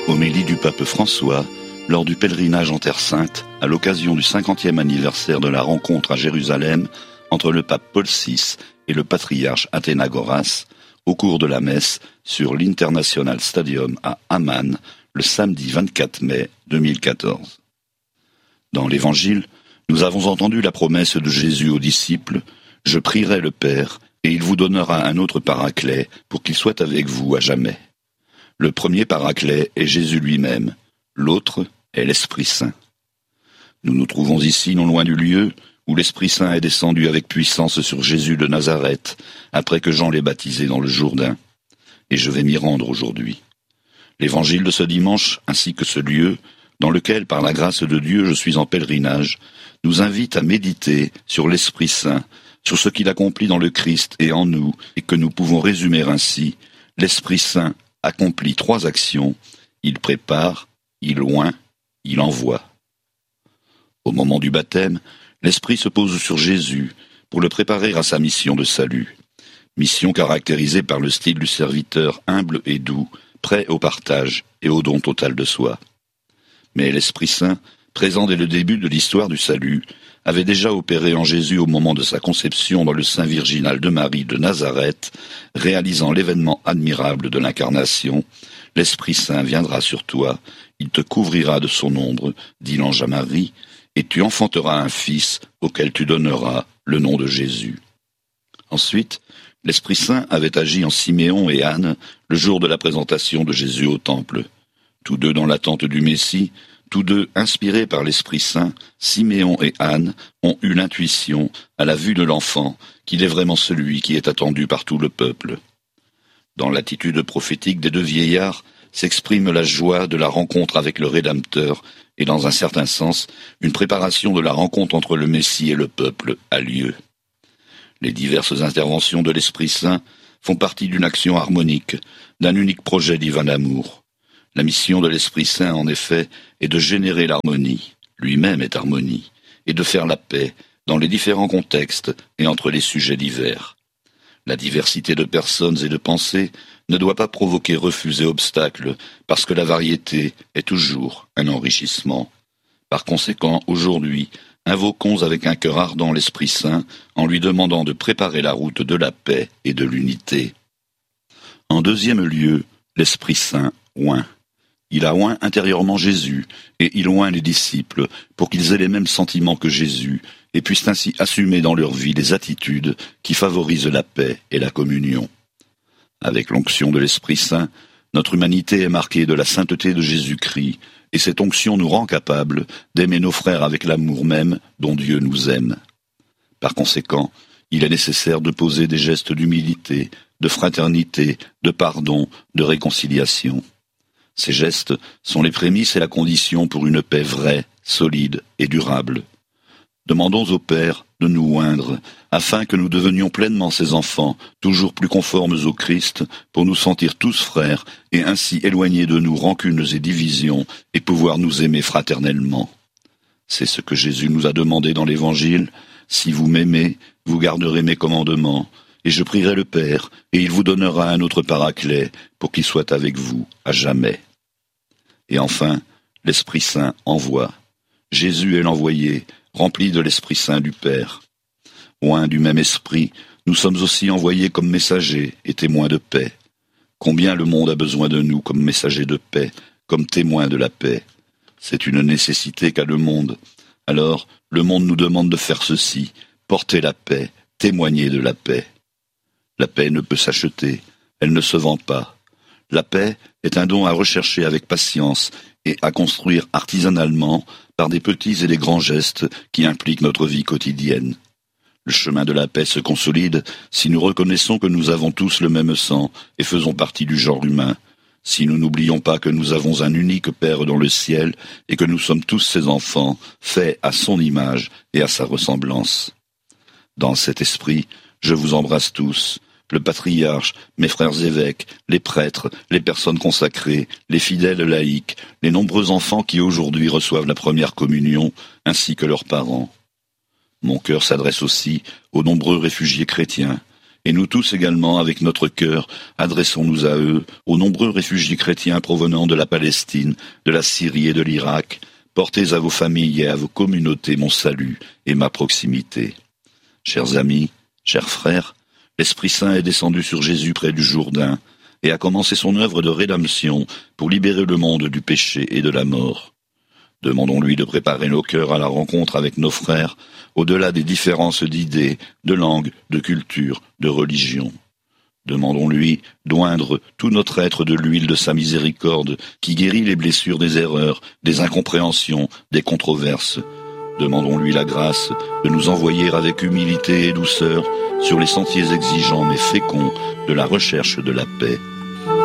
Homélie du pape François lors du pèlerinage en Terre Sainte à l'occasion du 50e anniversaire de la rencontre à Jérusalem entre le pape Paul VI et le patriarche Athénagoras au cours de la messe sur l'International Stadium à Amman le samedi 24 mai 2014. Dans l'Évangile, nous avons entendu la promesse de Jésus aux disciples « Je prierai le Père, et il vous donnera un autre paraclet pour qu'il soit avec vous à jamais ». Le premier paraclet est Jésus lui-même, l'autre est l'Esprit Saint. Nous nous trouvons ici non loin du lieu où l'Esprit Saint est descendu avec puissance sur Jésus de Nazareth, après que Jean l'ait baptisé dans le Jourdain. Et je vais m'y rendre aujourd'hui. L'évangile de ce dimanche, ainsi que ce lieu, dans lequel, par la grâce de Dieu, je suis en pèlerinage, nous invite à méditer sur l'Esprit Saint, sur ce qu'il accomplit dans le Christ et en nous, et que nous pouvons résumer ainsi. L'Esprit Saint accomplit 3 actions. Il prépare, il oint, il envoie. Au moment du baptême, l'Esprit se pose sur Jésus pour le préparer à sa mission de salut. Mission caractérisée par le style du serviteur humble et doux, prêt au partage et au don total de soi. Mais l'Esprit Saint, présent dès le début de l'histoire du salut, avait déjà opéré en Jésus au moment de sa conception dans le sein virginal de Marie de Nazareth, réalisant l'événement admirable de l'incarnation. L'Esprit Saint viendra sur toi, il te couvrira de son ombre, dit l'ange à Marie, et tu enfanteras un fils auquel tu donneras le nom de Jésus. Ensuite, l'Esprit Saint avait agi en Siméon et Anne le jour de la présentation de Jésus au temple. Tous deux dans l'attente du Messie, tous deux inspirés par l'Esprit Saint, Siméon et Anne ont eu l'intuition, à la vue de l'enfant, qu'il est vraiment celui qui est attendu par tout le peuple. Dans l'attitude prophétique des 2 vieillards s'exprime la joie de la rencontre avec le Rédempteur et, dans un certain sens, une préparation de la rencontre entre le Messie et le peuple a lieu. Les diverses interventions de l'Esprit Saint font partie d'une action harmonique, d'un unique projet divin d'amour. La mission de l'Esprit Saint, en effet, est de générer l'harmonie, lui-même est harmonie, et de faire la paix dans les différents contextes et entre les sujets divers. La diversité de personnes et de pensées ne doit pas provoquer refus et obstacles, parce que la variété est toujours un enrichissement. Par conséquent, aujourd'hui, invoquons avec un cœur ardent l'Esprit Saint en lui demandant de préparer la route de la paix et de l'unité. En deuxième lieu, l'Esprit Saint oint. Il a oint intérieurement Jésus, et il oint les disciples pour qu'ils aient les mêmes sentiments que Jésus, et puissent ainsi assumer dans leur vie les attitudes qui favorisent la paix et la communion. Avec l'onction de l'Esprit Saint, notre humanité est marquée de la sainteté de Jésus-Christ, et cette onction nous rend capables d'aimer nos frères avec l'amour même dont Dieu nous aime. Par conséquent, il est nécessaire de poser des gestes d'humilité, de fraternité, de pardon, de réconciliation. Ces gestes sont les prémices et la condition pour une paix vraie, solide et durable. Demandons au Père de nous oindre, afin que nous devenions pleinement ses enfants, toujours plus conformes au Christ, pour nous sentir tous frères, et ainsi éloigner de nous rancunes et divisions, et pouvoir nous aimer fraternellement. C'est ce que Jésus nous a demandé dans l'Évangile. « Si vous m'aimez, vous garderez mes commandements, et je prierai le Père, et il vous donnera un autre paraclet, pour qu'il soit avec vous à jamais. » Et enfin, l'Esprit Saint envoie. Jésus est l'envoyé, rempli de l'Esprit Saint du Père. Oints du même esprit, nous sommes aussi envoyés comme messagers et témoins de paix. Combien le monde a besoin de nous comme messagers de paix, comme témoins de la paix. C'est une nécessité qu'a le monde. Alors, le monde nous demande de faire ceci, porter la paix, témoigner de la paix. La paix ne peut s'acheter, elle ne se vend pas. La paix est un don à rechercher avec patience et à construire artisanalement par des petits et des grands gestes qui impliquent notre vie quotidienne. Le chemin de la paix se consolide si nous reconnaissons que nous avons tous le même sang et faisons partie du genre humain, si nous n'oublions pas que nous avons un unique Père dans le ciel et que nous sommes tous ses enfants, faits à son image et à sa ressemblance. Dans cet esprit, je vous embrasse tous, le patriarche, mes frères évêques, les prêtres, les personnes consacrées, les fidèles laïcs, les nombreux enfants qui aujourd'hui reçoivent la première communion, ainsi que leurs parents. Mon cœur s'adresse aussi aux nombreux réfugiés chrétiens, Et nous tous également, avec notre cœur, adressons-nous à eux, aux nombreux réfugiés chrétiens provenant de la Palestine, de la Syrie et de l'Irak. Portez à vos familles et à vos communautés mon salut et ma proximité. Chers amis, chers frères, l'Esprit Saint est descendu sur Jésus près du Jourdain et a commencé son œuvre de rédemption pour libérer le monde du péché et de la mort. Demandons-lui de préparer nos cœurs à la rencontre avec nos frères, au-delà des différences d'idées, de langue, de culture, de religion. Demandons-lui d'oindre tout notre être de l'huile de sa miséricorde qui guérit les blessures des erreurs, des incompréhensions, des controverses. Demandons-lui la grâce de nous envoyer avec humilité et douceur sur les sentiers exigeants mais féconds de la recherche de la paix.